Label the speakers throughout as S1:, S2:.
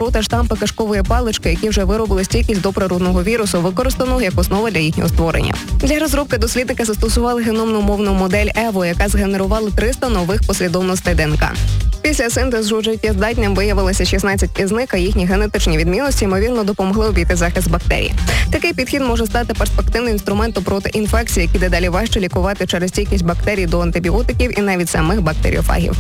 S1: та штампи кишкової палички, які вже виробили стійкість до природного вірусу, використаного як основа для їхнього створення. Для розробки дослідники застосували геномно-мовну модель EVO, яка згенерувала 300 нових послідовностей ДНК. Після синтезу життєздатним виявилося 16 із них, а їхні генетичні відмінності, ймовірно, допомогли обійти захист бактерій. Такий підхід може стати перспективним інструментом проти інфекцій, які дедалі важче лікувати через стійкість бактерій до антибіотиків і навіть самих бактеріофагів.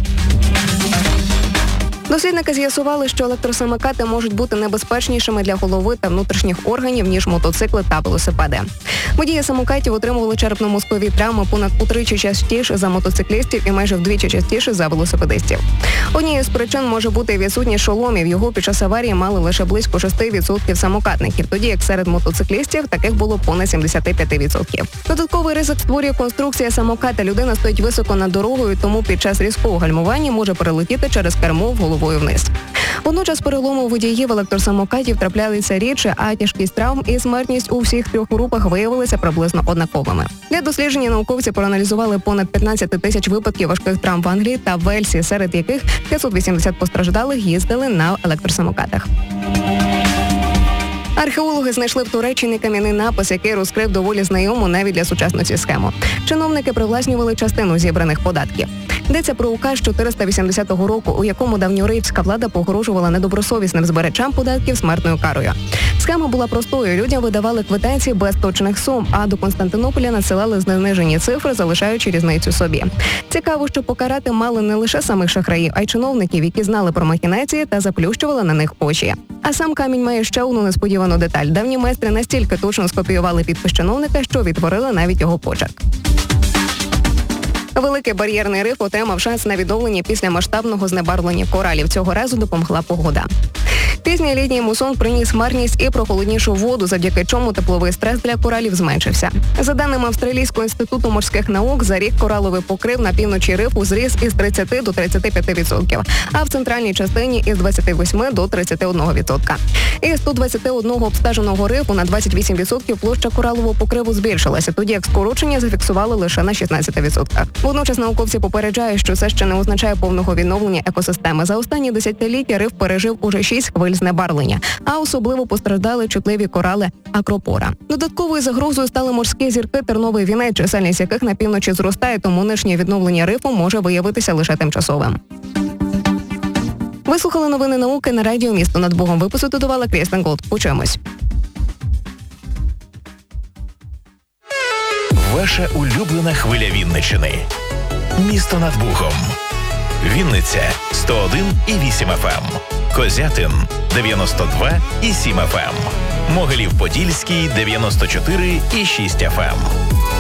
S1: Дослідники з'ясували, що електросамокати можуть бути небезпечнішими для голови та внутрішніх органів, ніж мотоцикли та велосипеди. Водії самокатів отримували черепно-мозкові травми понад утричі частіше за мотоциклістів і майже вдвічі частіше за велосипедистів. Однією з причин може бути відсутність шоломів. Його під час аварії мали лише близько 6% самокатників, тоді як серед мотоциклістів таких було понад 75%. Додатковий ризик створює конструкція самоката. Людина стоїть високо над дорогою, тому під час різкого гальмування може перелетіти через кермо головою вниз. Водночас переломи у водіїв електросамокатів траплялися рідше, а тяжкість травм і смертність у всіх трьох групах виявилися приблизно однаковими. Для дослідження науковці проаналізували понад 15 тисяч випадків важких травм в Англії та Вельсі, серед яких 580 постраждалих їздили на електросамокатах. Археологи знайшли в Туреччині кам'яний напис, який розкрив доволі знайому навіть для сучасності схему. Чиновники привласнювали частину зібраних податків. Йдеться про указ 480 року, у якому давньоримська влада погрожувала недобросовісним збирачам податків смертною карою. Схема була простою. Людям видавали квитанції без точних сум, а до Константинополя надсилали знижені цифри, залишаючи різницю собі. Цікаво, що покарати мали не лише самих шахраїв, а й чиновників, які знали про махінації та заплющували на них очі. А сам камінь має ще одну несподівану деталь. Давні майстри настільки точно скопіювали підпис чиновника, що відтворили навіть його почерк. Великий бар'єрний риф отримав шанс на відновлення після масштабного знебарвлення коралів. Цього разу допомогла погода. Пізній літній мусон приніс хмарність і прохолоднішу воду, завдяки чому тепловий стрес для коралів зменшився. За даними Австралійського інституту морських наук, за рік кораловий покрив на півночі рифу зріс із 30 до 35%, а в центральній частині із 28 до 31%. Із 121 обстеженого рифу на 28% площа коралового покриву збільшилася, тоді як скорочення зафіксували лише на 16%. Водночас науковці попереджають, що це ще не означає повного відновлення екосистеми. За останні десятиліття риф пережив уже 6 хвиль знебарвлення, а особливо постраждали чутливі корали акропора. Додатковою загрозою стали морські зірки терновий вінець, чисельність яких на півночі зростає, тому нинішнє відновлення рифу може виявитися лише тимчасовим. Ви слухали новини науки на радіо «Місто над Богом». Випуск додавала Крістен Голд. Почуємось.
S2: Ваша улюблена хвиля Вінниччини. Місто над Богом. Вінниця 101,8 FM. Козятин 92,7 FM. Могилів-Подільський 94,6 FM.